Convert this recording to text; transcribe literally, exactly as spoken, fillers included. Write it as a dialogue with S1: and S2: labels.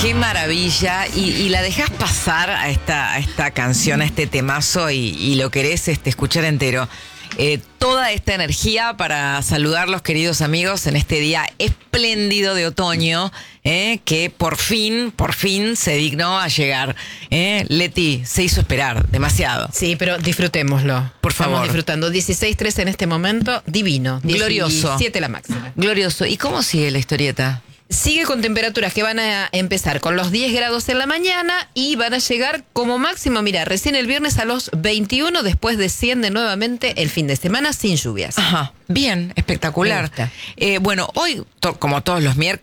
S1: Qué maravilla. Y, y la dejás pasar a esta, a esta canción, a este temazo y, y lo querés este, escuchar entero. Eh, toda esta energía para saludar los queridos amigos en este día espléndido de otoño, eh, que por fin, por fin se dignó a llegar. Eh. Leti, se hizo esperar demasiado.
S2: Sí, pero disfrutémoslo.
S1: Por favor.
S2: Estamos disfrutando. dieciséis trece en este momento, divino.
S1: Glorioso.
S2: diecisiete la máxima.
S1: Glorioso. ¿Y cómo sigue la historieta?
S2: Sigue con temperaturas que van a empezar con los diez grados en la mañana y van a llegar como máximo, mira, recién el viernes a los veintiuno, después desciende nuevamente el fin de semana sin lluvias.
S1: Ajá, bien, espectacular. Eh, bueno, hoy, to- como todos los miércoles,